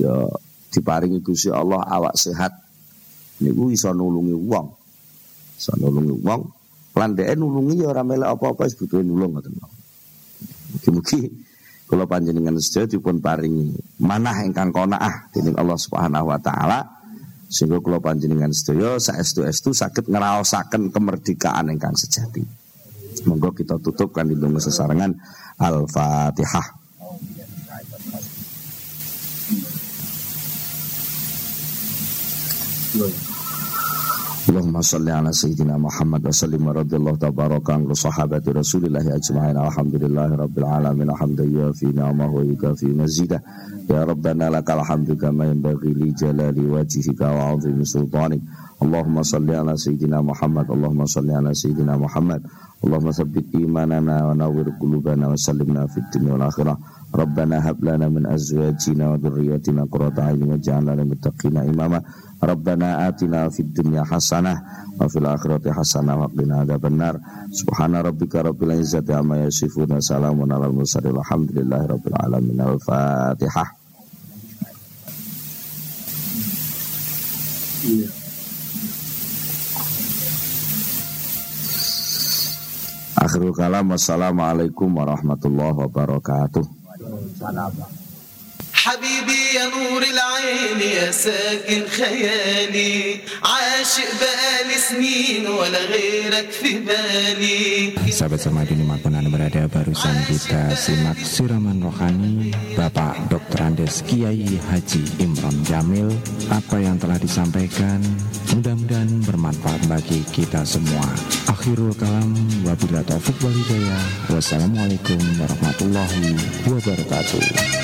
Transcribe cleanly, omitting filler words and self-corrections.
Ya diparingi Gusti Allah awak sehat niku iso nulungi wong. Iso nulungi wong. Lan dhek nulungi ya ora melek apa-apa wis butuhe nulung ngoten. Mugi-mugi kula panjenengan sedaya dipun paringi manah ingkang qanaah dening Allah Subhanahu wa taala sehingga kula panjenengan sedaya saestu-estu saged ngraosaken kemerdekaan ingkang sejati. Monggo kita tutup kan ndonga sesarengan Al-Fatihah. Allahumma salli ala sayyidina Muhammad wa sallim radhiyallahu tabaraka an sahabati Rasulillah ajma'in alhamdulillahi rabbil alamin hamdan yafi ni'amahu wa yukafi mazidah ya rabbana lakal hamdu kama yanbaghi li jalali wajhika wa 'azimi sultanik Allahumma salli ala sayyidina Muhammad Allahumma salli ala sayyidina Muhammad Allahumma tsabbit imanana wa nawwir qulubana wa sallimna fid dunya wal akhirah Rabbana hab lana min azwajina wa dhurriyyatina qurrata a'yun waj'alna lil muttaqina imama Rabbana atina fid dunya hasanah wa fil akhirati hasanah wa qina adzabannar subhana rabbika rabbil izzati amma yasifun wa salamun alal mursalin walhamdulillahi rabbil alamin al-fatihah. Akhirul kalam wassalamualaikum warahmatullahi wabarakatuh. حبيبي يا نور العين يا ساكن خيالي عاشق بقالي سنين ولا غيرك في بالي. Sahabat Sarmadi dimanapun Anda berada, barusan kita simak siraman rohani Bapak Dr. Andes Kiai Haji Imron Jamil. Apa yang telah disampaikan mudah-mudahan bermanfaat bagi kita semua. Akhirul kalam wabillahi taufiq wal hidayah. Wassalamualaikum warahmatullahi wabarakatuh.